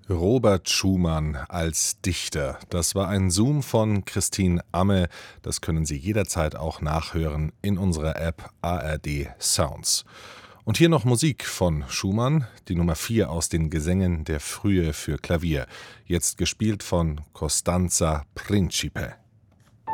Robert Schumann als Dichter. Das war ein Zoom von Christine Amme. Das können Sie jederzeit auch nachhören in unserer App ARD Sounds. Und hier noch Musik von Schumann, die Nummer 4 aus den Gesängen der Frühe für Klavier, jetzt gespielt von Costanza Principe.